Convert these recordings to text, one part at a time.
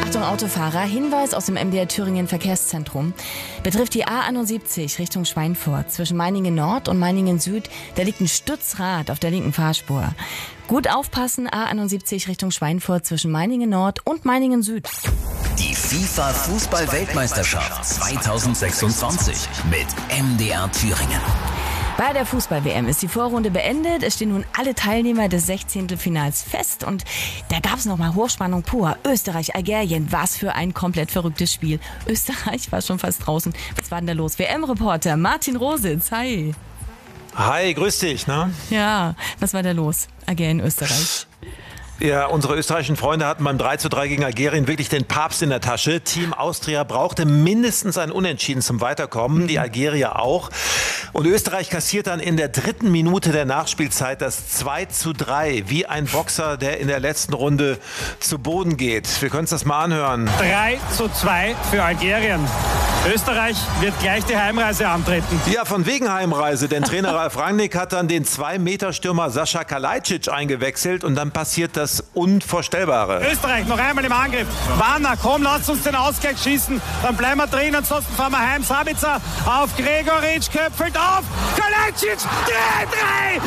Achtung Autofahrer, Hinweis aus dem MDR Thüringen Verkehrszentrum. Betrifft die A71 Richtung Schweinfurt zwischen Meiningen Nord und Meiningen Süd. Da liegt ein Stützrad auf der linken Fahrspur. Gut aufpassen, A71 Richtung Schweinfurt zwischen Meiningen Nord und Meiningen Süd. Die FIFA-Fußball-Weltmeisterschaft 2026 mit MDR Thüringen. Bei der Fußball-WM ist die Vorrunde beendet. Es stehen nun alle Teilnehmer des 16. Finals fest. Und da gab es nochmal Hochspannung pur. Österreich, Algerien, was für ein komplett verrücktes Spiel. Österreich war schon fast draußen. Was war denn da los? WM-Reporter Martin Rositz, hi. Hi, grüß dich. Ne? Ja, was war da los? Algerien, Österreich. Ja, unsere österreichischen Freunde hatten beim 3:3 gegen Algerien wirklich den Papst in der Tasche. Team Austria brauchte mindestens ein Unentschieden zum Weiterkommen, die Algerier auch. Und Österreich kassiert dann in der 3. Minute der Nachspielzeit das 2:3, wie ein Boxer, der in der letzten Runde zu Boden geht. Wir können uns das mal anhören. 3:2 für Algerien. Österreich wird gleich die Heimreise antreten. Ja, von wegen Heimreise, denn Trainer Ralf Rangnick hat dann den 2-Meter-Stürmer Sascha Kalajdzic eingewechselt und dann passiert das Unvorstellbare. Österreich noch einmal im Angriff. Warner, komm, lass uns den Ausgleich schießen. Dann bleiben wir drin, ansonsten fahren wir heim. Sabitzer auf Gregoritsch, köpfelt auf. Kalajdzic, 3:3!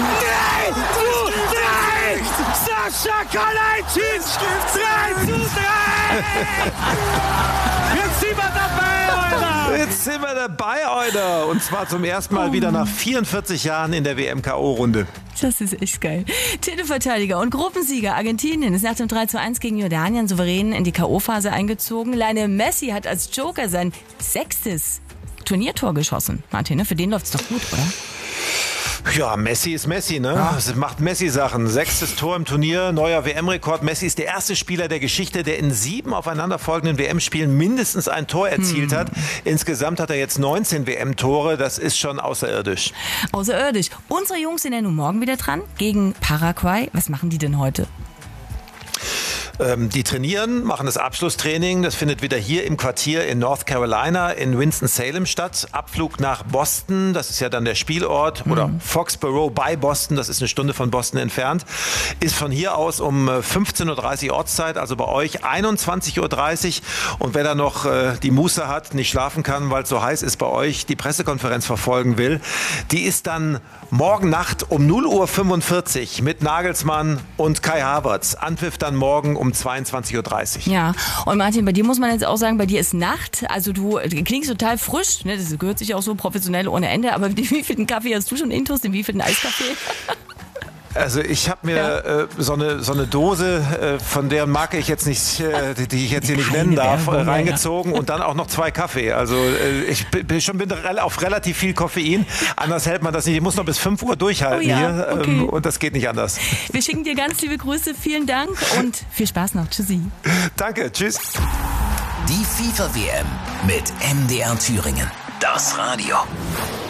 Sascha Kalajdzic, 3:3! Jetzt sind wir dabei, Alter! Jetzt sind wir dabei, Alter. Und zwar zum ersten Mal wieder nach 44 Jahren in der WM-KO-Runde. Das ist echt geil. Titelverteidiger und Gruppensieger Argentinien ist nach dem 3:1 gegen Jordanien souverän in die K.O.-Phase eingezogen. Lionel Messi hat als Joker sein 6. Turniertor geschossen. Martin, für den läuft's doch gut, oder? Ja, Messi ist Messi, ne? Ja. Macht Messi-Sachen. 6. Tor im Turnier, neuer WM-Rekord. Messi ist der erste Spieler der Geschichte, der in 7 aufeinanderfolgenden WM-Spielen mindestens ein Tor erzielt hat. Insgesamt hat er jetzt 19 WM-Tore. Das ist schon außerirdisch. Außerirdisch. Unsere Jungs sind ja nun morgen wieder dran gegen Paraguay. Was machen die denn heute? Die trainieren, machen das Abschlusstraining. Das findet wieder hier im Quartier in North Carolina in Winston-Salem statt. Abflug nach Boston, das ist ja dann der Spielort. Oder Foxborough bei Boston, das ist eine Stunde von Boston entfernt. Ist von hier aus um 15:30 Uhr Ortszeit, also bei euch 21:30 Uhr. Und wer da noch die Muße hat, nicht schlafen kann, weil es so heiß ist bei euch, die Pressekonferenz verfolgen will, die ist dann morgen Nacht um 0:45 Uhr mit Nagelsmann und Kai Havertz. Anpfiff dann morgen um 22:30 Uhr. Ja, und Martin, bei dir muss man jetzt auch sagen, bei dir ist Nacht, also du klingst total frisch, ne? Das gehört sich auch so professionell ohne Ende, aber wie vielten Kaffee hast du schon intus, den wievielten Eiskaffee? Also ich habe mir so eine Dose, von deren Marke ich jetzt nicht, die ich jetzt hier nicht nennen darf, reingezogen und dann auch noch 2 Kaffee. Also ich bin auf relativ viel Koffein. Anders hält man das nicht. Ich muss noch bis 5 Uhr durchhalten hier und das geht nicht anders. Wir schicken dir ganz liebe Grüße, vielen Dank und viel Spaß noch. Tschüssi. Danke, tschüss. Die FIFA-WM mit MDR Thüringen. Das Radio.